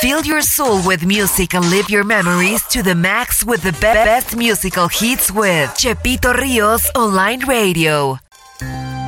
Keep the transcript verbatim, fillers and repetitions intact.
Fill your soul with music and live your memories to the max with the be- best musical hits with Chepito Rios Online Radio.